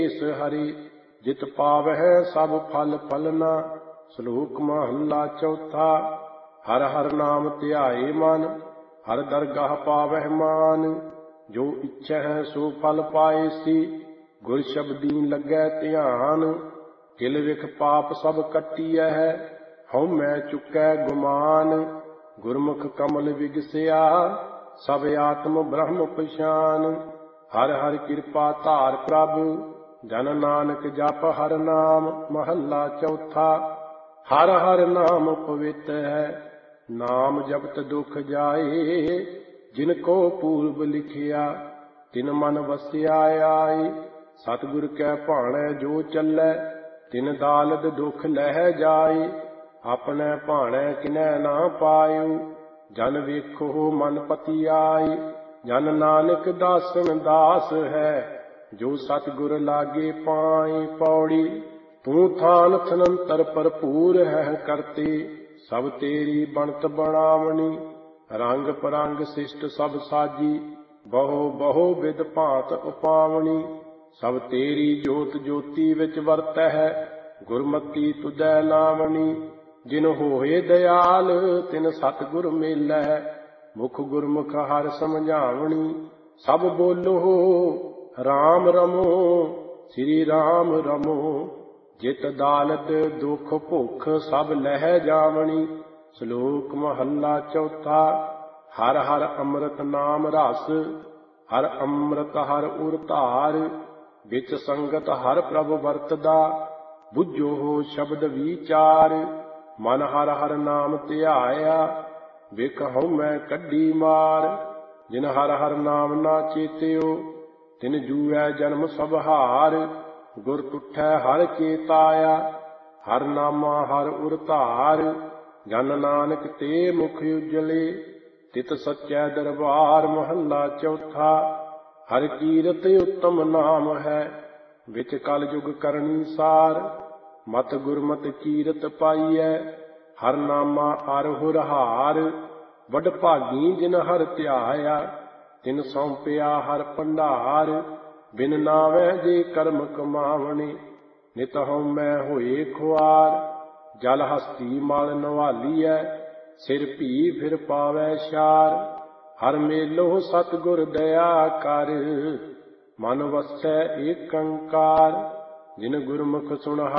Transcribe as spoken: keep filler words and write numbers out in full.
ਇਸ ਹਰੀ ਜਿਤ ਪਾਵਹਿ ਸਭ ਫਲ ਫਲਨਾ। ਸ਼ਲੋਕ ਮਹੱਲਾ ਚੌਥਾ। ਹਰ ਹਰ ਨਾਮ ਧਿਆਏ ਮਨ, ਹਰ ਦਰਗਾਹ ਪਾਵਹਿ ਮਾਨ। ਜੋ ਇੱਛੈ ਸੋ ਫਲ ਪਾਏਸੀ, ਗੁਰ ਸ਼ਬਦੀ ਲੱਗੈ ਧਿਆਨ। ਕਿਲ ਵਿਖ ਪਾਪ ਸਭ ਕੱਟੀਐ, ਹਉ ਮੈਂ ਚੁੱਕੈ ਗੁਮਾਨ। ਗੁਰਮੁਖ ਕਮਲ ਵਿਗਸਿਆ, ਸਭ ਆਤਮ ਬ੍ਰਹਮ ਪਛਾਨ। ਹਰ ਹਰ ਕਿਰਪਾ ਧਾਰ ਪ੍ਰਭ, ਜਨ ਨਾਨਕ ਜਪ ਹਰ ਨਾਮ। ਮਹੱਲਾ ਚੌਥਾ। ਹਰ ਹਰ ਨਾਮ ਪਵਿੱਤ ਹੈ, ਨਾਮ ਜਪਤ ਦੁਖ ਜਾਏ। ਜਿਨ ਕੋ ਪੂਰਬ ਲਿਖਿਆ, ਤਿਨ ਮਨ ਵਸਿਆ ਆਏ। ਸਤਿਗੁਰ ਕੈ ਭਾਣੈ ਜੋ ਚੱਲੈ, ਤਿਨ ਦਾਲਦ ਦੁਖ ਲਹਿ ਜਾਏ। ਆਪਣੇ ਭਾਣੈ ਕਿਨੈ ਨਾ ਪਾਇਓ, ਜਨ ਵੇਖੋ ਮਨ ਪਤੀ ਆਏ। ਜਨ ਨਾਨਕ ਦਾਸਨ ਦਾਸ ਹੈ, ਜੋ ਸਤਿਗੁਰ ਲਾਗੇ ਪਾਏ। ਪੌੜੀ। ਤੂੰ ਥਾਨ ਥਨੰਤਰ ਭਰਪੂਰ ਹੈ ਕਰਤੇ, ਸਭ ਤੇਰੀ ਬਣਤ ਬਣਾਵਣੀ। ਰੰਗ ਪਰੰਗ ਸਿਸ਼ਟ ਸਭ ਸਾਜੀ, ਬਹੁ ਬਹੁ ਵਿਧ ਭਾਂਤ ਉਪਾਵਣੀ। ਸਭ ਤੇਰੀ ਜੋਤ ਜੋਤੀ ਵਿੱਚ ਵਰਤੈ, ਗੁਰਮਤੀ ਤੁਧੈ ਨਾਵਣੀ। ਜਿਨ ਹੋਏ ਦਇਆਲ, ਤਿਨ ਸਤਿਗੁਰ ਮੇਲੈ। ਮੁਖ ਗੁਰਮੁਖ ਹਰਿ ਸਮਝਾਵਣੀ। ਸਭ ਬੋਲੋ ਰਾਮ ਰਮੋ, ਸ੍ਰੀ ਰਾਮ ਰਮੋ। ਜਿਤ ਦਾਲਤ ਦੁਖ ਭੁਖ ਸਭ ਲਹਿ ਜਾਵਣੀ। ਸ਼ਲੋਕ ਮਹੱਲਾ ਚੌਥਾ। ਹਰ ਹਰ ਅੰਮ੍ਰਿਤ ਨਾਮ ਰਸ, ਹਰ ਅੰਮ੍ਰਿਤ ਹਰ ਉਰ ਧਾਰ। ਵਿੱਚ ਸੰਗਤ ਹਰ ਪ੍ਰਭ ਵਰਤਦਾ, ਬੁੱਝੋ ਸ਼ਬਦ ਵਿਚਾਰ। ਮਨ ਹਰ ਹਰ ਨਾਮ ਧਿਆਇਆ, ਵਿਖ ਹਉ ਮੈਂ ਕੱਢੀ ਮਾਰ। ਜਿਨ ਹਰ ਹਰ ਨਾਮ ਨਾ ਚੇਤਿਓ, ਤਿਨ ਜੂਐ ਜਨਮ ਸਭ ਹਾਰ। ਗੁਰ ਤੁਠੈ ਹਰ ਚੇਤਾਇਆ, ਹਰ ਨਾਮਾ ਹਰ ਉਰ ਧਾਰ। ਜਨ ਨਾਨਕ ਤੇ ਮੁਖ ਉਜਲੇ, ਤਿਤ ਸੱਚੈ ਦਰਬਾਰ। ਮਹੱਲਾ ਚੌਥਾ। ਹਰ ਕੀਰਤ ਉੱਤਮ ਨਾਮ ਹੈ, ਵਿੱਚ ਕਲ ਯੁਗ ਕਰਨੀ ਸਾਰ। ਮਤ ਗੁਰਮਤਿ ਕੀਰਤ ਪਾਈਐ, ਹਰ ਨਾਮਾ ਅਰ ਹੁਰ ਹਾਰ। ਵਡ ਭਾਗੀ ਜਿਨ ਹਰ ਧਿਆਇਆ, ਤਿਨ ਸੌਂਪਿਆ ਹਰ ਭੰਡਾਰ। ਬਿਨ ਨਾਵੈ ਜੇ ਕਰਮ ਕਮਾਵਣੇ, ਨਿਤ ਹਉ ਮੈਂ ਹੋਏ ਖੁਆਰ। ਜਲ ਹਸਤੀ ਮਲ ਨਵਾਲੀਐ, ਸਿਰ ਭੀ ਫਿਰ ਪਾਵੈ ਛਾਰ। ਹਰ ਮੇਲੋ ਸਤਿਗੁਰ ਦਇਆ ਕਰ, ਮਨ ਵਸੈ ਏਕੰਕਾਰ। ਜਿਨ ਗੁਰਮੁਖ ਸੁਣ